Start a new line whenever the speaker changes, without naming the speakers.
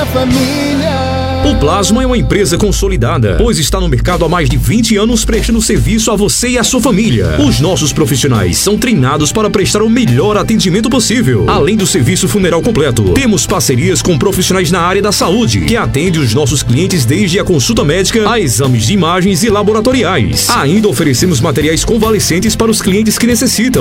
da família.
O Plasma é uma empresa consolidada, pois está no mercado há mais de 20 anos prestando serviço a você e a sua família. Os nossos profissionais são treinados para prestar o melhor atendimento possível. Além do serviço funeral completo, temos parcerias com profissionais na área da saúde, que atendem os nossos clientes desde a consulta médica a exames de imagens e laboratoriais. Ainda oferecemos materiais convalescentes para os clientes que necessitam.